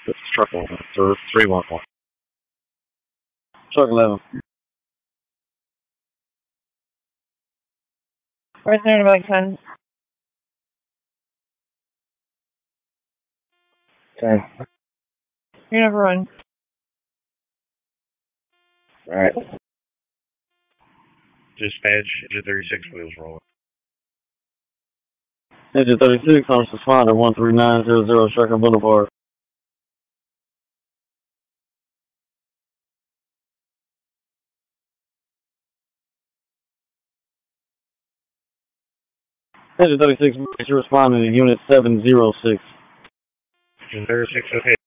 This is truck 1, 311. Truck 11. Right there in about 10. Okay. You never run. Alright. Dispatch, engine 36 wheels rolling. Engine 36 on responder 13900 Shotgun Boulevard. Engine 36, you're responding to Unit 706. Engine 36, okay.